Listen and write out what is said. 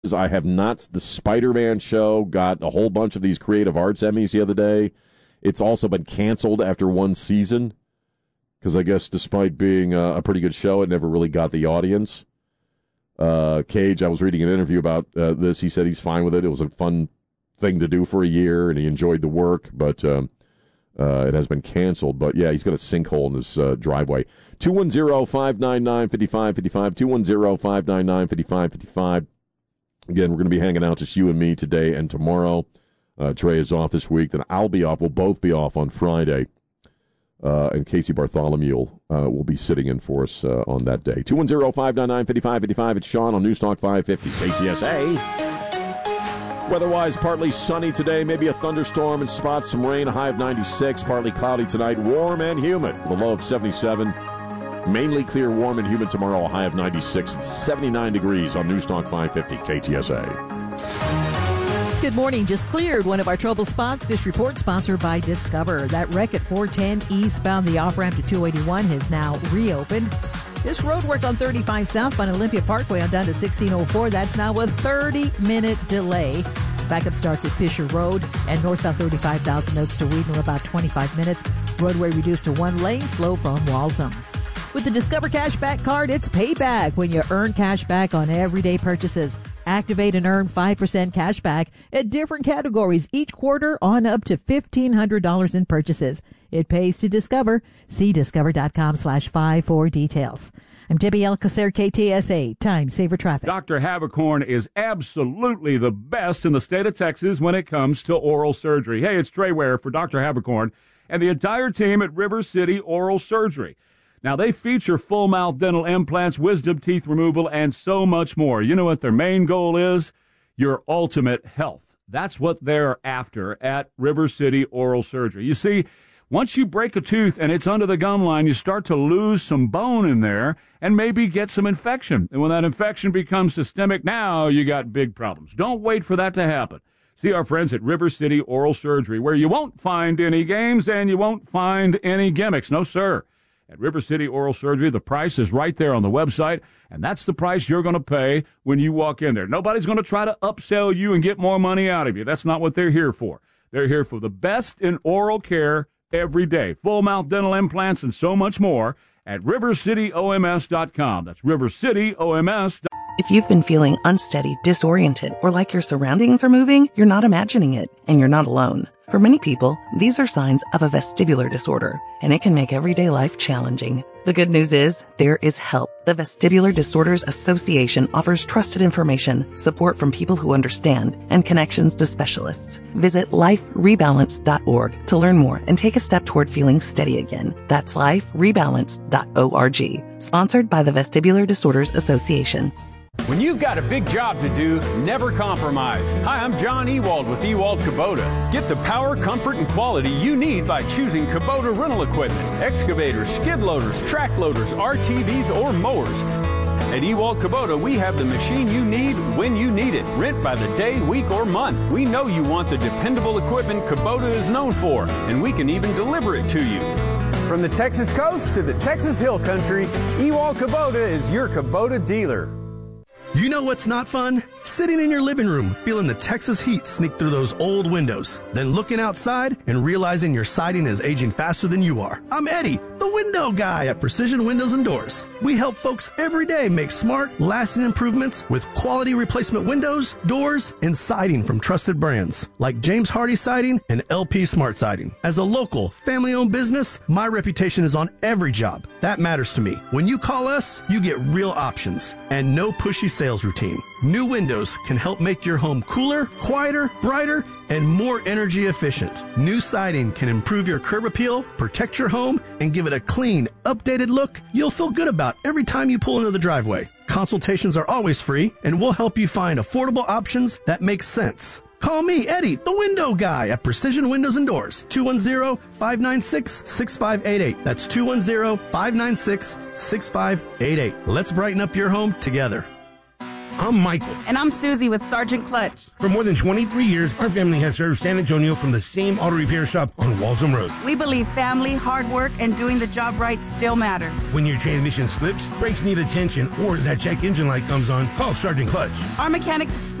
I have not. The Spider-Man show got a whole bunch of these Creative Arts Emmys the other day. It's also been canceled after one season because I guess despite being a pretty good show, it never really got the audience. Cage, I was reading an interview about this. He said he's fine with it. It was a fun thing to do for a year, and he enjoyed the work, but it has been canceled. But, yeah, he's got a sinkhole in his driveway. 210-599-5555, 210-599-5555. Again, we're going to be hanging out, just you and me today and tomorrow. Trey is off this week. Then I'll be off. We'll both be off on Friday. And Casey Bartholomew will be sitting in for us on that day. 210-599-5555. It's Sean on News Talk 550 KTSA. Weather-wise, partly sunny today, maybe a thunderstorm and spots some rain, a high of 96. Partly cloudy tonight, warm and humid, with a low of 77. Mainly clear, warm and humid tomorrow, a high of 96. It's 79 degrees on News Talk 550 KTSA. Good morning. Just cleared one of our trouble spots. This report sponsored by Discover. That wreck at 410 eastbound, the off-ramp to 281 has now reopened. This road work on 35 southbound Olympia Parkway on down to 1604. That's now a 30-minute delay. Backup starts at Fisher Road and northbound 35,000 notes to Wheaton in about 25 minutes. Roadway reduced to one lane, slow from Walsham. With the Discover Cashback card, it's payback when you earn cash back on everyday purchases. Activate and earn 5% cash back at different categories each quarter on up to $1,500 in purchases. It pays to Discover. See discover.com/5 for details. I'm Debbie Alcacer, KTSA, Time Saver Traffic. Dr. Habercorn is absolutely the best in the state of Texas when it comes to oral surgery. Hey, it's Trey Ware for Dr. Habercorn and the entire team at River City Oral Surgery. Now, they feature full mouth dental implants, wisdom teeth removal, and so much more. You know what their main goal is? Your ultimate health. That's what they're after at River City Oral Surgery. You see, once you break a tooth and it's under the gum line, you start to lose some bone in there and maybe get some infection. And when that infection becomes systemic, now you got big problems. Don't wait for that to happen. See our friends at River City Oral Surgery, where you won't find any games and you won't find any gimmicks. No, sir. At River City Oral Surgery, the price is right there on the website, and that's the price you're going to pay when you walk in there. Nobody's going to try to upsell you and get more money out of you. That's not what they're here for. They're here for the best in oral care every day. Full mouth dental implants and so much more at rivercityoms.com. That's rivercityoms.com. If you've been feeling unsteady, disoriented, or like your surroundings are moving, you're not imagining it, and you're not alone. For many people, these are signs of a vestibular disorder, and it can make everyday life challenging. The good news is there is help. The Vestibular Disorders Association offers trusted information, support from people who understand, and connections to specialists. Visit liferebalance.org to learn more and take a step toward feeling steady again. That's liferebalance.org. Sponsored by the Vestibular Disorders Association. When you've got a big job to do, never compromise. Hi, I'm John Ewald with Ewald Kubota. Get the power, comfort, and quality you need by choosing Kubota rental equipment, excavators, skid loaders, track loaders, RTVs, or mowers. At Ewald Kubota, we have the machine you need when you need it. Rent by the day, week, or month. We know you want the dependable equipment Kubota is known for, and we can even deliver it to you. From the Texas coast to the Texas Hill Country, Ewald Kubota is your Kubota dealer. You know what's not fun? Sitting in your living room, feeling the Texas heat sneak through those old windows, then looking outside and realizing your siding is aging faster than you are. I'm Eddie, the window guy at Precision Windows and Doors. We help folks every day make smart, lasting improvements with quality replacement windows, doors, and siding from trusted brands like James Hardy Siding and LP Smart Siding. As a local, family-owned business, my reputation is on every job. That matters to me. When you call us, you get real options and no pushy sales routine. New windows can help make your home cooler, quieter, brighter, and more energy efficient. New siding can improve your curb appeal, protect your home, and give it a clean, updated look you'll feel good about every time you pull into the driveway. Consultations are always free, and we'll help you find affordable options that make sense. Call me, Eddie, the window guy at Precision Windows and Doors, 210-596-6588. That's 210-596-6588. Let's brighten up your home together. I'm Michael. And I'm Susie with Sergeant Clutch. For more than 23 years, our family has served San Antonio from the same auto repair shop on Waltham Road. We believe family, hard work, and doing the job right still matter. When your transmission slips, brakes need attention, or that check engine light comes on, call Sergeant Clutch. Our mechanics explain